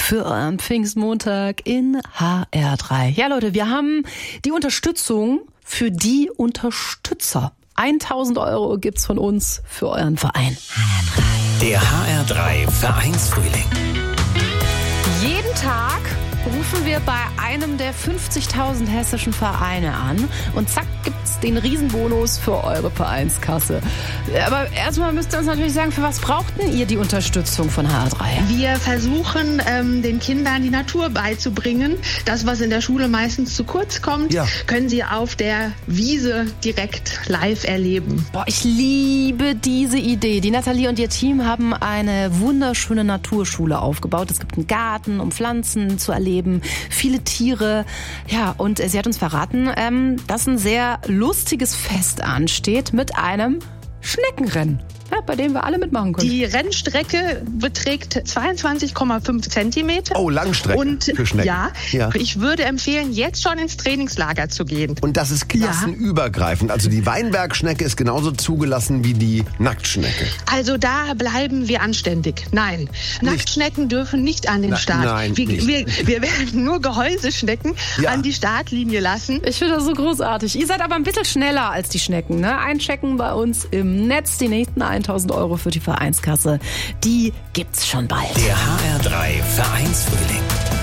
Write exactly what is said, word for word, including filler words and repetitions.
für euren Pfingstmontag in H R drei. Ja Leute, wir haben die Unterstützung für die Unterstützer. tausend Euro gibt's von uns für euren Verein. Der H R drei Vereinsfrühling. Jeden Tag rufen wir bei einem der fünfzigtausend hessischen Vereine an und zack gibt's den Riesenbonus für eure Vereinskasse. Aber erstmal müsst ihr uns natürlich sagen, für was braucht denn ihr die Unterstützung von H R drei? Wir versuchen, ähm, den Kindern die Natur beizubringen. Das, was in der Schule meistens zu kurz kommt, ja. können sie auf der Wiese direkt live erleben. Boah, ich liebe diese Idee. Die Nathalie und ihr Team haben eine wunderschöne Naturschule aufgebaut. Es gibt einen Garten, um Pflanzen zu erleben. Viele Tiere. Ja, und sie hat uns verraten, ähm, dass ein sehr lustiges Fest ansteht mit einem Schneckenrennen, ja, bei dem wir alle mitmachen können. Die Rennstrecke beträgt zweiundzwanzig Komma fünf Zentimeter. Oh, Langstrecke und für Schnecken. Ja, ja, ich würde empfehlen, jetzt schon ins Trainingslager zu gehen. Und das ist klassenübergreifend. Also die Weinbergschnecke ist genauso zugelassen wie die Nacktschnecke. Also da bleiben wir anständig. Nein, nicht. Nacktschnecken dürfen nicht an den Na, Start. Nein, wir, nicht. Wir, wir werden nur Gehäuseschnecken ja. an die Startlinie lassen. Ich finde das so großartig. Ihr seid aber ein bisschen schneller als die Schnecken, ne? Einchecken bei uns im Netz. Die nächsten tausend Euro für die Vereinskasse, die gibt's schon bald. Der H R drei Vereinsfrühling.